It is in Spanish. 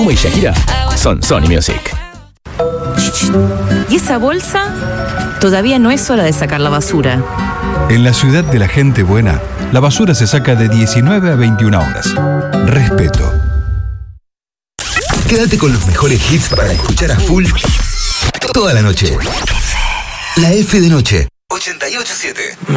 Maluma y Shakira son Sony Music. ¿Y esa bolsa? Todavía no es hora de sacar la basura. En la ciudad de la gente buena, la basura se saca de 19 a 21 horas. Respeto. Quédate con los mejores hits para escuchar a full toda la noche. La F de noche. 88.7.